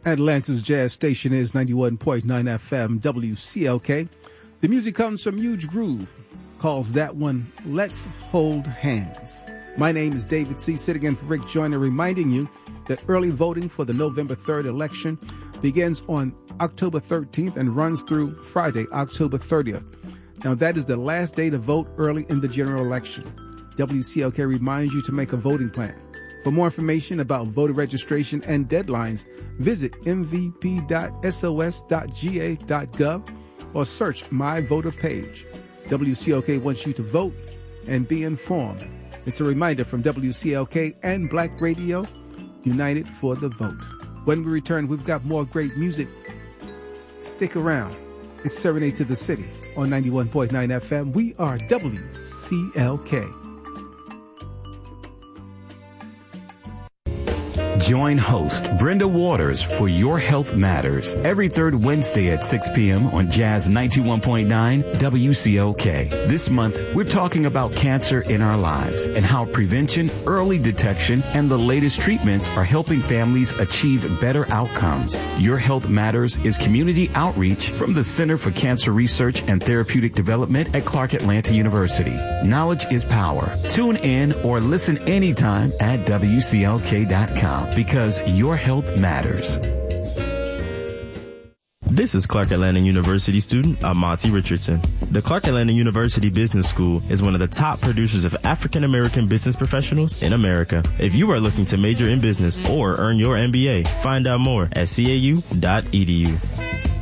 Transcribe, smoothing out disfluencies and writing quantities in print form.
Atlanta's jazz station is 91.9 FM WCLK. The music comes from Huge Groove. Calls that one Let's Hold Hands. My name is David C. Sitting in for Rick Joyner, reminding you that early voting for the November 3rd election begins on October 13th and runs through Friday, October 30th. Now, that is the last day to vote early in the general election. WCLK reminds you to make a voting plan. For more information about voter registration and deadlines, visit mvp.sos.ga.gov or search My Voter page. WCLK wants you to vote and be informed. It's a reminder from WCLK and Black Radio, united for the vote. When we return, we've got more great music. Stick around. It's Serenade to the City on 91.9 FM. We are WCLK. Join host Brenda Waters for Your Health Matters every third Wednesday at 6 p.m. on Jazz 91.9 WCOK. This month, we're talking about cancer in our lives and how prevention, early detection, and the latest treatments are helping families achieve better outcomes. Your Health Matters is community outreach from the Center for Cancer Research and Therapeutic Development at Clark Atlanta University. Knowledge is power. Tune in or listen anytime at WCLK.com. Because your health matters. This is Clark Atlanta University student Amonte Richardson. The Clark Atlanta University Business School is one of the top producers of African American business professionals in America. If you are looking to major in business or earn your MBA, find out more at cau.edu.